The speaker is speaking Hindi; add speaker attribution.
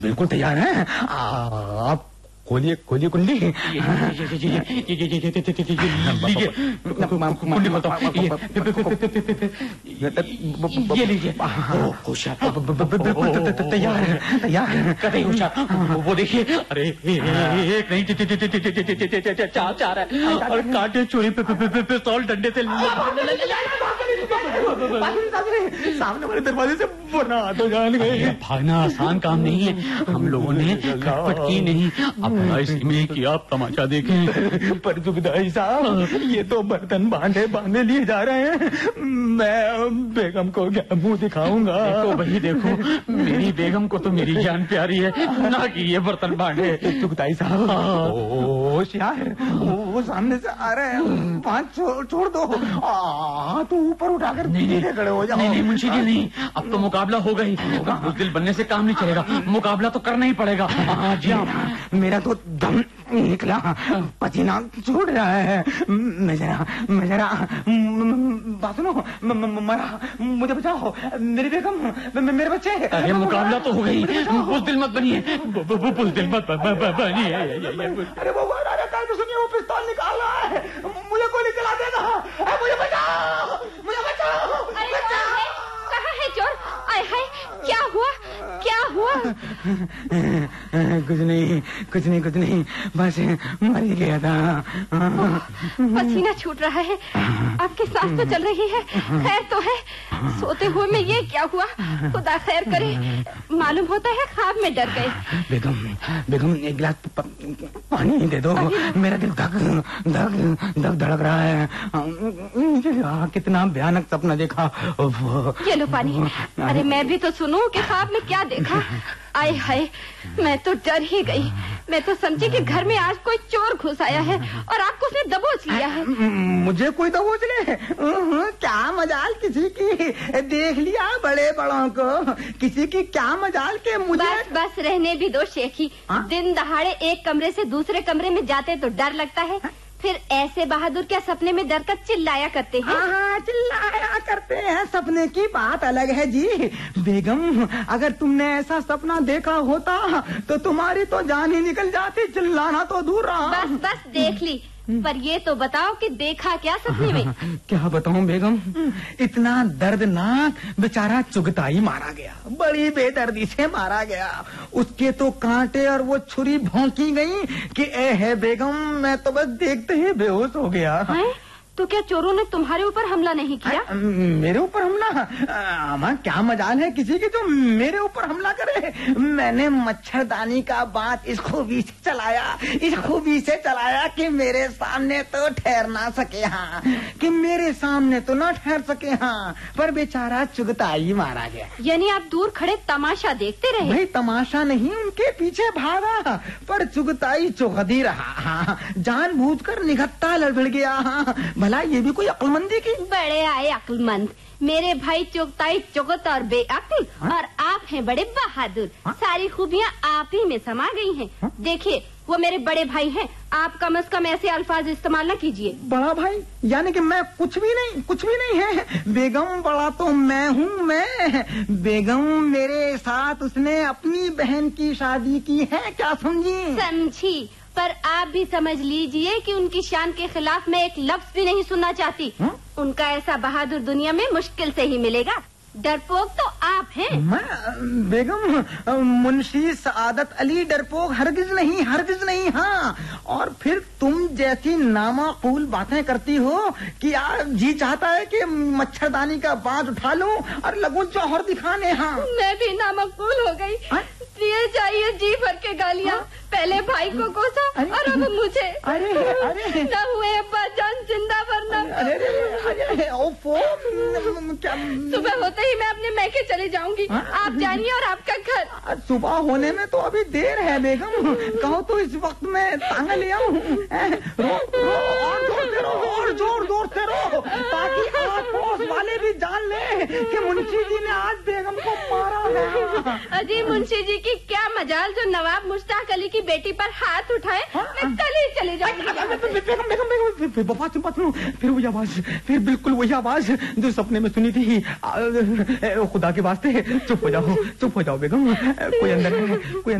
Speaker 1: बिल्कुल तैयार हैं आप। खोलिए कुंडी। कुंडी खोलता हूँ। ये लीजिए। तैयार तैयार कतई होशियार। वो देखिए, अरे एक नहीं चार है और कांटे चोरी पिस्तौल डंडे से सामने वाले दरवाजे से बना तो जान गए। भागना आसान काम नहीं है, हम लोगों ने खटपट की नहीं, अपना इसमें किया तमाशा देखें। पर जुगदाई साहब, ये तो बर्तन बांधे लिए जा रहे हैं, मैं बेगम को क्या मुंह दिखाऊंगा? देखो भाई देखो, मेरी बेगम को तो मेरी जान प्यारी है, ना कि ये बर्तन बांधे। जुगदाई साहब होशियार, वो सामने से आ रहे हैं, पांच छोड़ दो, तो ऊपर उठाकर धीरे खड़े हो जाओ। नहीं मुंशी जी नहीं, अब तो मुकाबला हो गई, बुज़दिल बनने से काम नहीं चलेगा, मुकाबला तो करना ही पड़ेगा। जी मेरा तो दम निकला, पसीना छूट रहा है, मैं जरा बात सुनो, मुझे बचाओ, मेरी बेगम, मेरे बच्चे। अरे मुकाबला तो हो गई, बुज़दिल मत बनिए, बुज़दिल मत बनिए। अरे वो तो सुनिए, वो पिस्तौल निकाल रहा है, मुझे गोली चला देगा, मुझे बचाओ, मुझे बचाओ।
Speaker 2: कहाँ है चोर? आए हाय, क्या हुआ? कुछ नहीं, बस मर ही गया था।
Speaker 3: पसीना छूट रहा है, आपकी सांस तो चल रही है, खैर तो है। सोते हुए में ये क्या हुआ? खुदा खैर करे, मालूम होता है ख्वाब में डर गए।
Speaker 1: बेगम एक गिलास पानी दे दो, मेरा दिल धक धड़क रहा है। कितना भयानक सपना देखा।
Speaker 3: ये लो पानी। अरे मैं भी तो सुनूं कि ख्वाब में क्या देखा। आए हाय, मैं तो डर ही गई, मैं तो समझी कि घर में आज कोई चोर घुस आया है और आपको उसने दबोच लिया है।
Speaker 1: मुझे कोई दबोच ले? क्या मजाल किसी की, देख लिया बड़े बड़ों को, किसी की क्या मजाल के मुझे।
Speaker 3: बस रहने भी दो शेखी, दिन दहाड़े एक कमरे से दूसरे कमरे में जाते तो डर लगता है, फिर ऐसे बहादुर क्या सपने में डर कर चिल्लाया करते हैं?
Speaker 1: हाँ चिल्लाया करते हैं, सपने की बात अलग है जी। बेगम, अगर तुमने ऐसा सपना देखा होता तो तुम्हारी तो जान ही निकल जाती, चिल्लाना तो दूर रहा।
Speaker 3: बस देख ली, पर ये तो बताओ कि देखा क्या सपने में?
Speaker 1: क्या बताऊं बेगम, इतना दर्दनाक, बेचारा चुगताई मारा गया, बड़ी बेदर्दी से मारा गया, उसके तो कांटे और वो छुरी भौंकी गई कि ए है बेगम, मैं तो बस देखते ही बेहोश हो गया।
Speaker 3: तो क्या चोरों ने तुम्हारे ऊपर हमला नहीं किया?
Speaker 1: मेरे ऊपर हमला? अम्मा क्या मजाल है किसी की जो मेरे ऊपर हमला करे। मैंने मच्छरदानी का बात इस खूबी से चलाया कि मेरे सामने तो ठहर ना सके, हाँ, कि मेरे सामने तो ना ठहर सके, हाँ, पर बेचारा चुगताई मारा गया।
Speaker 3: यानी आप दूर खड़े तमाशा देखते रहे?
Speaker 1: भाई तमाशा नहीं, उनके पीछे भागा, पर चुगताई चौहदी रहा, हाँ, जानबूझकर निगत्ता लड़बड़ गया, हाँ, भला ये भी कोई अक्लमंदी की।
Speaker 3: बड़े आए अक्लमंद, मेरे भाई चुगताई चुगत और बेअक्ल, और आप हैं बड़े बहादुर। सारी खूबियाँ आप ही में समा गई हैं। देखिए वो मेरे बड़े भाई हैं, आप कम से कम ऐसे अल्फाज इस्तेमाल न कीजिए।
Speaker 1: बड़ा भाई यानी कि मैं कुछ भी नहीं है। बेगम बड़ा तो मैं हूँ, मैं बेगम, मेरे साथ उसने अपनी बहन की शादी की है, क्या
Speaker 3: समझी, पर आप भी समझ लीजिए कि उनकी शान के खिलाफ मैं एक लफ्ज भी नहीं सुनना चाहती। उनका ऐसा बहादुर दुनिया में मुश्किल से ही मिलेगा। डरपोक तो आप हैं।
Speaker 1: मैं बेगम, मुंशी सआदत अली डरपोक हरगिज नहीं, हाँ। और फिर तुम जैसी नामाकूल बातें करती हो कि यार जी चाहता है कि मच्छरदानी का बाज उठा लूं और लगूं जौहर दिखाने। हाँ
Speaker 3: मैं भी नामाकूल हो गई। दिए जाइए जी भर के गालियाँ, पहले भाई को कोसा और अब मुझे।
Speaker 1: अरे
Speaker 3: न हुए अब्बा जान जिंदा वरना।
Speaker 1: अरे ओफो, क्या
Speaker 3: सुबह होते ही मैं अपने मैके चले जाऊंगी। आप जानिए और आपका घर।
Speaker 1: सुबह होने में तो अभी देर है बेगम, कहो तो इस वक्त में तांगा ले आऊं।
Speaker 2: जोर से रो ताकि आस पड़ोस वाले भी जान ले कि मुंशी जी ने आज बेगम को मारा है।
Speaker 3: अजी मुंशी जी की क्या मजाल जो नवाब मुश्ताक अली की बेटी पर हाथ उठाए। मैं कल ही चले जाऊंगी।
Speaker 2: बेगम फिर वही आवाज, फिर बिल्कुल वही आवाज जो सपने में सुनी थी। खुदा के वास्ते चुप हो जाओ बेगम, कोई अंदर है, कोई